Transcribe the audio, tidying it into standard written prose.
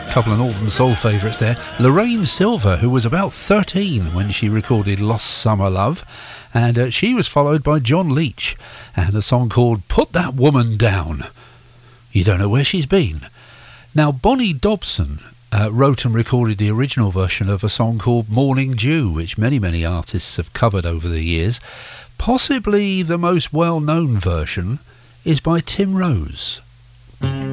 Couple of Northern Soul favourites there. Lorraine Silver, who was about 13 when she recorded Lost Summer Love, and she was followed by John Leach and a song called Put That Woman Down. You don't know where she's been. Now, Bonnie Dobson wrote and recorded the original version of a song called Morning Dew, which many artists have covered over the years. Possibly the most well-known version is by Tim Rose.